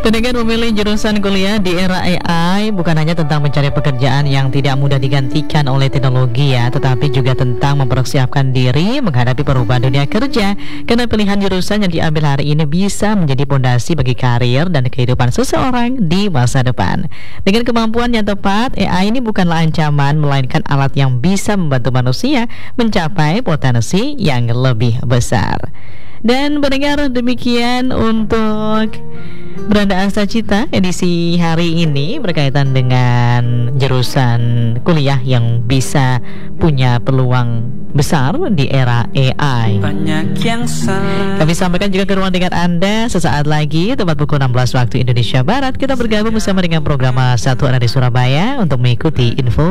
Dengan memilih jurusan kuliah di era AI bukan hanya tentang mencari pekerjaan yang tidak mudah digantikan oleh teknologi ya, tetapi juga tentang mempersiapkan diri menghadapi perubahan dunia kerja. Karena pilihan jurusan yang diambil hari ini bisa menjadi fondasi bagi karir dan kehidupan seseorang di masa depan. Dengan kemampuan yang tepat, AI ini bukanlah ancaman, melainkan alat yang bisa membantu manusia mencapai potensi yang lebih besar. Dan pendengar, demikian untuk Beranda Asa Cita edisi hari ini berkaitan dengan jurusan kuliah yang bisa punya peluang besar di era AI. Kami sampaikan juga ke ruang dengar Anda sesaat lagi, tepat pukul 16 waktu Indonesia Barat. Kita bergabung bersama dengan program 1 ada di Surabaya untuk mengikuti info